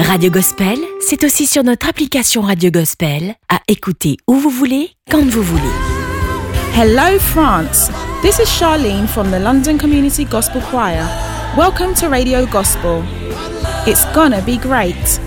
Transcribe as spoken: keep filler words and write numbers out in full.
Radio Gospel, c'est aussi sur notre application Radio Gospel, à écouter où vous voulez, quand vous voulez. Hello France, this is Charlene from the London Community Gospel Choir. Welcome to Radio Gospel. It's gonna be great.